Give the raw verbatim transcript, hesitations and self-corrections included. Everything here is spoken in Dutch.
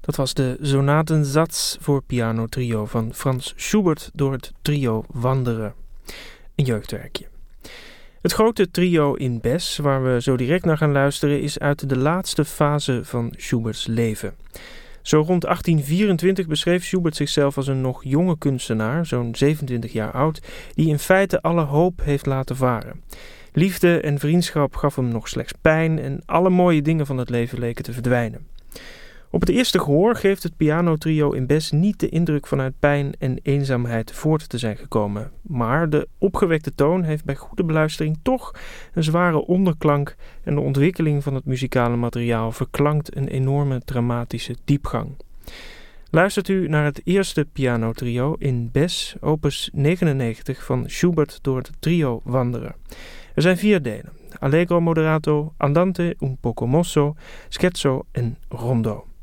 Dat was de Sonatensatz voor piano trio van Franz Schubert door het trio Wanderen. Een jeugdwerkje. Het grote trio in Bes, waar we zo direct naar gaan luisteren, is uit de laatste fase van Schuberts leven. Zo rond achttien vierentwintig beschreef Schubert zichzelf als een nog jonge kunstenaar, zo'n zevenentwintig jaar oud, die in feite alle hoop heeft laten varen. Liefde en vriendschap gaf hem nog slechts pijn en alle mooie dingen van het leven leken te verdwijnen. Op het eerste gehoor geeft het pianotrio in Bes niet de indruk vanuit pijn en eenzaamheid voort te zijn gekomen. Maar de opgewekte toon heeft bij goede beluistering toch een zware onderklank en de ontwikkeling van het muzikale materiaal verklankt een enorme dramatische diepgang. Luistert u naar het eerste pianotrio in Bes, opus negenennegentig van Schubert door het trio Wanderen. Er zijn vier delen: Allegro moderato, Andante, un poco mosso, Scherzo en Rondo.